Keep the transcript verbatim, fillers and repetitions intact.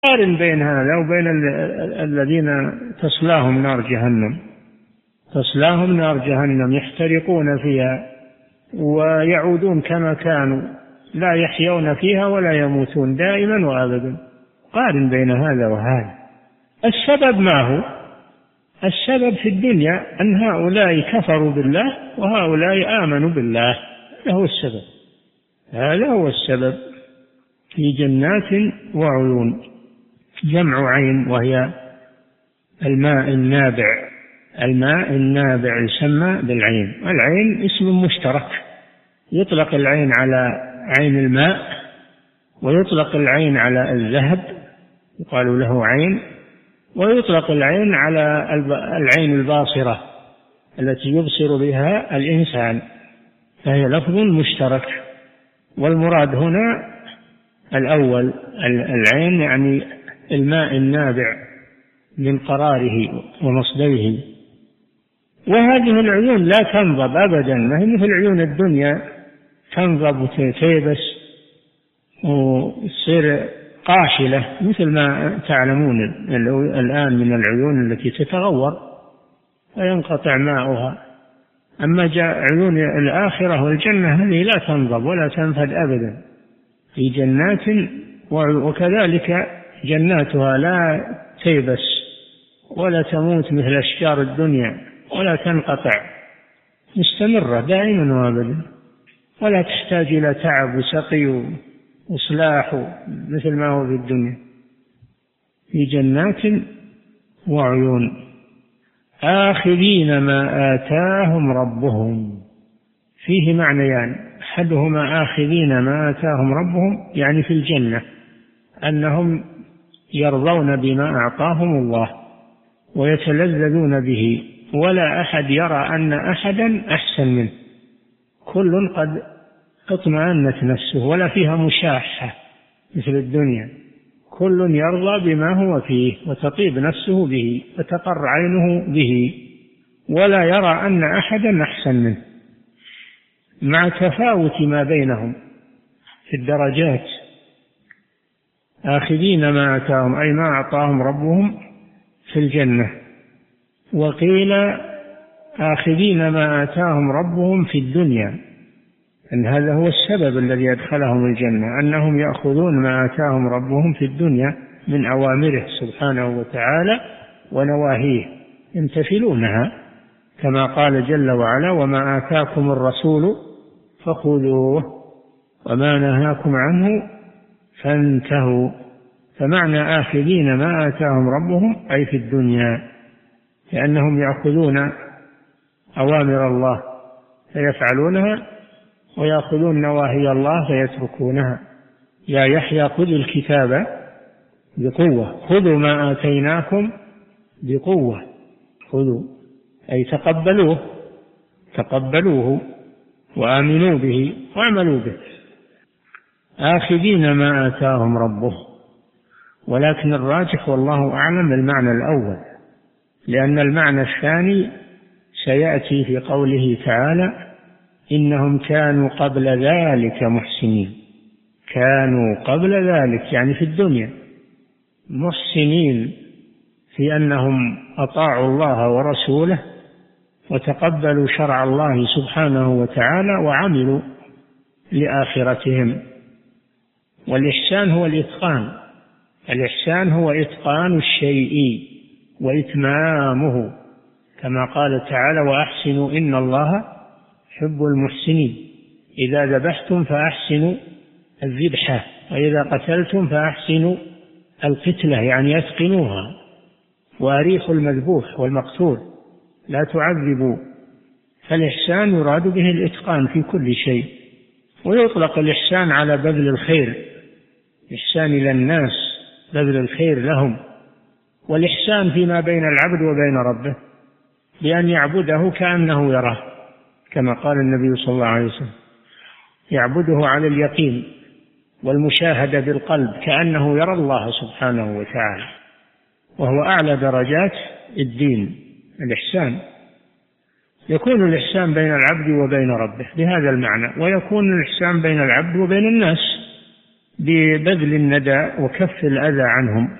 قارن بين هذا وبين الذين تصلاهم نار جهنم تصلاهم نار جهنم يحترقون فيها ويعودون كما كانوا لا يحيون فيها ولا يموتون دائما وأبدا. قارن بين هذا وهذا. السبب ما هو؟ السبب في الدنيا أن هؤلاء كفروا بالله وهؤلاء آمنوا بالله. هذا هو السبب هذا هو السبب في جنات وعيون. جمع عين وهي الماء النابع. الماء النابع يسمى بالعين. العين اسم مشترك، يطلق العين على عين الماء ويطلق العين على الذهب يقال له عين، ويطلق العين على العين الباصرة التي يبصر بها الإنسان، فهي لفظ مشترك. والمراد هنا الأول العين يعني الماء النابع من قراره ومصدره. وهذه العيون لا تنضب أبدا، ما هي مثل عيون الدنيا تنضب وتيبس وتصير قاشلة مثل ما تعلمون الآن من العيون التي تتغور وينقطع ماؤها. أما عيون الآخرة والجنة هذه لا تنضب ولا تنفد أبدا في جنات، وكذلك جناتها لا تيبس ولا تموت مثل أشجار الدنيا ولا تنقطع، مستمرة دائما وابدا، ولا تحتاج إلى تعب وسقي وإصلاح مثل ما هو في الدنيا. في جنات وعيون آخذين ما آتاهم ربهم. فيه معنيان، أحدهما آخذين ما آتاهم ربهم يعني في الجنة أنهم يرضون بما أعطاهم الله ويتلذذون به، ولا أحد يرى أن أحدا أحسن منه، كل قد اطمأنت نفسه ولا فيها مشاحة مثل الدنيا، كل يرضى بما هو فيه وتطيب نفسه به وتقر عينه به، ولا يرى أن أحدا أحسن منه، مع تفاوت ما بينهم في الدرجات. آخذين ما آتاهم أي ما أعطاهم ربهم في الجنة. وقيل آخذين ما آتاهم ربهم في الدنيا، أن هذا هو السبب الذي أدخلهم الجنة، أنهم يأخذون ما آتاهم ربهم في الدنيا من أوامره سبحانه وتعالى ونواهيه، يمتثلونها كما قال جل وعلا: وما آتاكم الرسول فخذوه وما نهاكم عنه فانتهوا. فمعنى آخذين ما آتاهم ربهم أي في الدنيا، لأنهم يأخذون أوامر الله فيفعلونها ويأخذون نواهي الله فيتركونها. يا يحيى خذ الكتاب بقوة، خذوا ما آتيناكم بقوة، خذوا أي تقبلوه تقبلوه وآمنوا به واعملوا به. آخذين ما آتاهم ربه، ولكن الراجح والله أعلم المعنى الأول، لأن المعنى الثاني سيأتي في قوله تعالى: إنهم كانوا قبل ذلك محسنين. كانوا قبل ذلك يعني في الدنيا محسنين في أنهم أطاعوا الله ورسوله وتقبلوا شرع الله سبحانه وتعالى وعملوا لآخرتهم. والإحسان هو الإتقان، الإحسان هو إتقان الشيء وإتمامه، كما قال تعالى: وأحسنوا إن الله يحب المحسنين. إذا ذبحتم فأحسنوا الذبحة، وإذا قتلتم فأحسنوا القتلة يعني أتقنوها، وأريحوا المذبوح والمقتول لا تعذبوا. فالإحسان يراد به الإتقان في كل شيء، ويطلق الإحسان على بذل الخير، إحسان إلى الناس، بذل الخير لهم، والإحسان فيما بين العبد وبين ربه بأن يعبده كأنه يراه، كما قال النبي صلى الله عليه وسلم: يعبده على اليقين والمشاهدة بالقلب كأنه يرى الله سبحانه وتعالى، وهو أعلى درجات الدين الإحسان. يكون الإحسان بين العبد وبين ربه بهذا المعنى، ويكون الإحسان بين العبد وبين الناس ببذل الندى وكف الأذى عنهم.